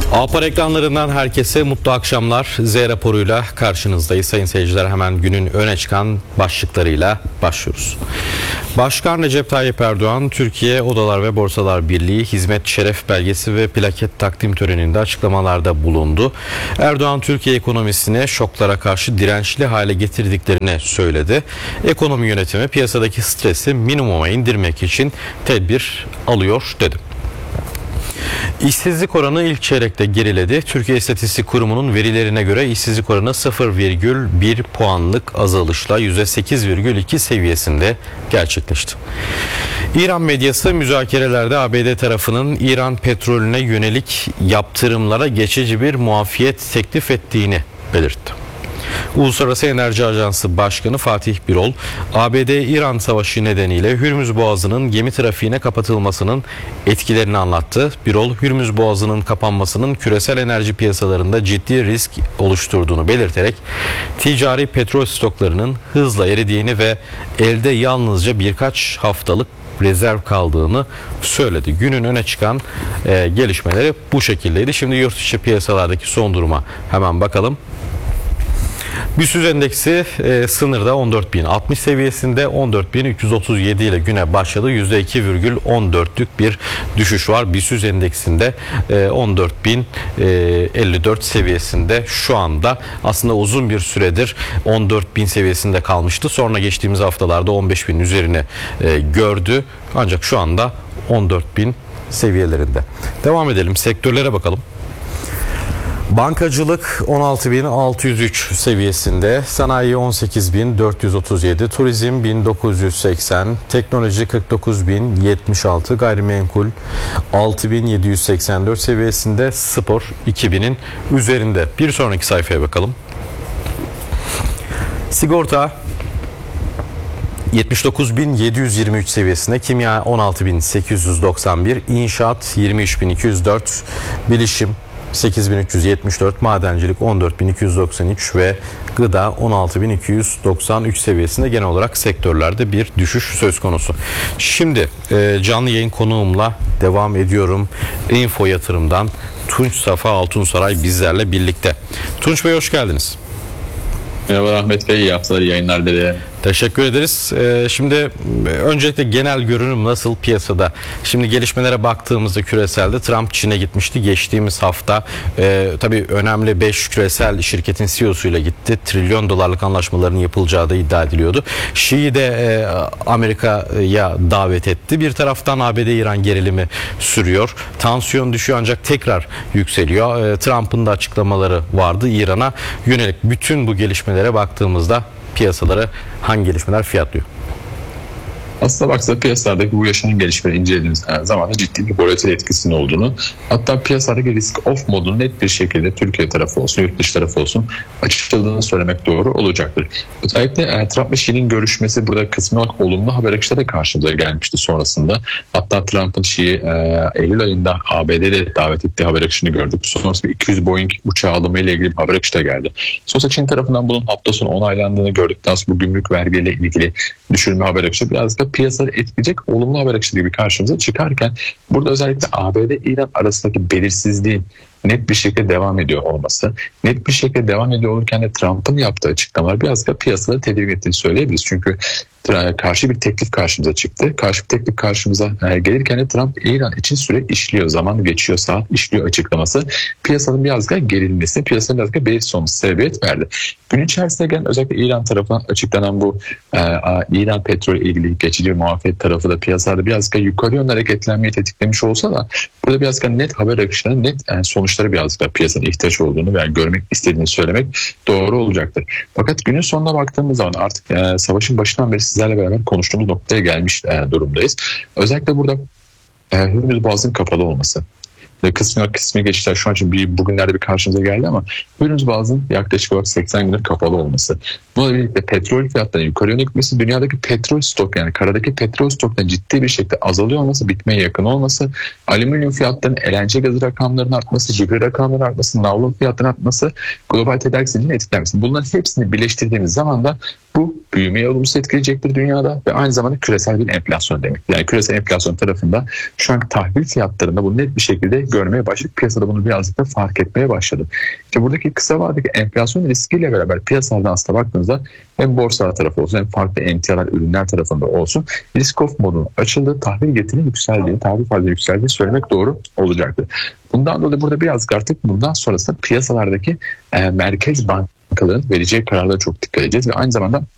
Avpar ekranlarından herkese mutlu akşamlar. Z raporuyla karşınızdayız. Sayın seyirciler, hemen günün öne çıkan başlıklarıyla başlıyoruz. Başkan Recep Tayyip Erdoğan, Türkiye Odalar ve Borsalar Birliği Hizmet Şeref Belgesi ve plaket takdim töreninde açıklamalarda bulundu. Erdoğan, Türkiye ekonomisine şoklara karşı dirençli hale getirdiklerini söyledi. Ekonomi yönetimi piyasadaki stresi minimuma indirmek için tedbir alıyor dedi. İşsizlik oranı ilk çeyrekte geriledi. Türkiye İstatistik Kurumu'nun verilerine göre işsizlik oranı 0,1 puanlık azalışla %8,2 seviyesinde gerçekleşti. İran medyası müzakerelerde ABD tarafının İran petrolüne yönelik yaptırımlara geçici bir muafiyet teklif ettiğini belirtti. Uluslararası Enerji Ajansı Başkanı Fatih Birol, ABD-İran savaşı nedeniyle Hürmüz Boğazı'nın gemi trafiğine kapatılmasının etkilerini anlattı. Birol, Hürmüz Boğazı'nın kapanmasının küresel enerji piyasalarında ciddi risk oluşturduğunu belirterek ticari petrol stoklarının hızla eridiğini ve elde yalnızca birkaç haftalık rezerv kaldığını söyledi. Günün öne çıkan gelişmeleri bu şekildeydi. Şimdi yurt içi piyasalardaki son duruma hemen bakalım. BIST endeksi sınırda 14.060 seviyesinde, 14.337 ile güne başladı. %2,14'lük bir düşüş var. BIST endeksinde 14.054 seviyesinde şu anda. Aslında uzun bir süredir 14.000 seviyesinde kalmıştı. Sonra geçtiğimiz haftalarda 15.000 üzerine gördü. Ancak şu anda 14.000 seviyelerinde. Devam edelim. Sektörlere bakalım. Bankacılık 16.603 seviyesinde, sanayi 18.437, turizm 1980, teknoloji 49.076, gayrimenkul 6.784 seviyesinde, spor 2.000'in üzerinde. Bir sonraki sayfaya bakalım. Sigorta 79.723 seviyesinde, kimya 16.891, inşaat 23.204, bilişim 8.374, madencilik 14.293 ve gıda 16.293 seviyesinde. Genel olarak sektörlerde bir düşüş söz konusu. Şimdi canlı yayın konuğumla devam ediyorum. Info Yatırım'dan Tunç Safa Altunsaray bizlerle birlikte. Tunç Bey, hoş geldiniz. Merhaba Ahmet Bey, iyi haftalar, yayınlar dilerim. Teşekkür ederiz. Şimdi öncelikle genel görünüm nasıl piyasada? Şimdi gelişmelere baktığımızda küreselde Trump Çin'e gitmişti geçtiğimiz hafta. Tabii önemli 5 küresel şirketin CEO'suyla gitti. Trilyon dolarlık anlaşmaların yapılacağı da iddia ediliyordu. Xi'yi de Amerika'ya davet etti. Bir taraftan ABD-İran gerilimi sürüyor. Tansiyon düşüyor ancak tekrar yükseliyor. Trump'ın da açıklamaları vardı İran'a yönelik. Bütün bu gelişmelere baktığımızda piyasaları hangi gelişmeler fiyatlıyor? Aslında baksa piyasalardaki bu yaşanan gelişmeleri incelediğimiz zaman ciddi bir volatil etkisinin olduğunu, hatta piyasadaki risk off modunun net bir şekilde Türkiye tarafı olsun, yurt dışı tarafı olsun açıldığını söylemek doğru olacaktır. Özellikle Trump ve Xi'nin görüşmesi burada kısmi olarak olumlu haber akışları da karşımıza gelmişti sonrasında. Hatta Trump'ın Xi'yi Eylül ayında ABD'de davet ettiği haber akışını gördük. Sonrasında 200 Boeing uçağı alımıyla ilgili bir haber akışı da geldi. Sonrasında Çin tarafından bunun hafta sonu onaylandığını gördükten sonra bu gümrük vergiyle ilgili düşürme haber akışı biraz da piyasaları etkileyecek olumlu haber akışı gibi karşımıza çıkarken, burada özellikle ABD-İran arasındaki belirsizliğin net bir şekilde devam ediyor olması, net bir şekilde devam ediyor olurken de Trump'ın yaptığı açıklamalar biraz da piyasaları tedirgin ettiğini söyleyebiliriz. Çünkü karşı bir teklif karşımıza çıktı. Karşı bir teklif karşımıza gelirken de Trump İran için süre işliyor, zaman geçiyor, saat işliyor açıklaması piyasanın biraz daha gerilmesine, piyasanın biraz daha belirsiz olması sebebiyet verdi. Gün içerisinde gelen özellikle İran tarafından açıklanan bu İran petrol ilgili geçici muafiyet tarafı da piyasalarda biraz daha yukarı yönde hareketlenmeyi tetiklemiş olsa da burada biraz daha net haber akışlarının net sonuçları biraz daha piyasanın ihtiyaç olduğunu veya görmek istediğini söylemek doğru olacaktır. Fakat günün sonuna baktığımız zaman artık savaşın başından beri sizlerle beraber konuştuğumuz noktaya gelmiş durumdayız. Özellikle burada Hürmüz Boğazı'nın kapalı olması ve kısmi geçişler şu an için bugünlerde bir karşımıza geldi ama Hürmüz Boğazı'nın yaklaşık olarak 80 gündür kapalı olması. Bununla birlikte petrol fiyatlarının yukarı yöne gitmesi, dünyadaki petrol stok, yani karadaki petrol stoklarının ciddi bir şekilde azalıyor olması, bitmeye yakın olması, alüminyum fiyatlarının, LNG gazı rakamlarının artması, gübre rakamlarının artması, navlun fiyatlarının artması, global tedarik zincirinin etkilenmesi. Bunların hepsini birleştirdiğimiz zaman da bu büyümeyi olumsuz etkileyecektir dünyada ve aynı zamanda küresel bir enflasyon demek. Yani küresel enflasyon tarafında şu anki tahvil fiyatlarında bunu net bir şekilde görmeye başladık. Piyasada bunu birazcık da fark etmeye başladı. İşte buradaki kısa vadedeki enflasyon riskiyle beraber piyasalardan aslında baktığınızda hem borsa tarafı olsun hem farklı emtialar ürünler tarafında olsun risk off modunun açıldığı, tahvil getirinin yükseldiği, tahvil faizi yükseldiğini söylemek doğru olacaktır. Bundan dolayı burada birazcık artık bundan sonrasında piyasalardaki merkez bankaların vereceği kararlara çok dikkat edeceğiz ve aynı zamanda